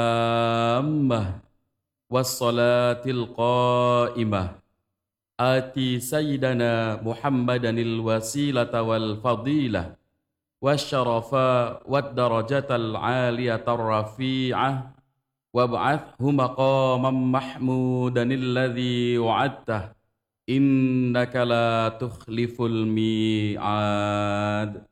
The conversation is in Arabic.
التامة والصلاة القائمة آتي سيدنا محمدا الوسيلة والفضيلة والشرفاء والدرجة العالية الرفيعة وابعثه مقاما محمودا الذي وعدته إنك لا تخلف الميعاد.